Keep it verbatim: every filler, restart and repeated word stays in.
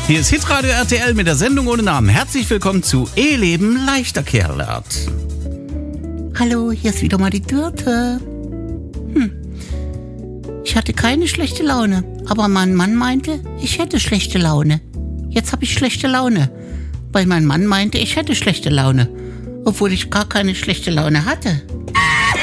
Hier ist Hitradio R T L mit der Sendung ohne Namen. Herzlich willkommen zu E-Leben leichter Kerlert. Hallo, hier ist wieder mal die Dürte. Hm. Ich hatte keine schlechte Laune, aber mein Mann meinte, ich hätte schlechte Laune. Jetzt habe ich schlechte Laune, weil mein Mann meinte, ich hätte schlechte Laune, obwohl ich gar keine schlechte Laune hatte.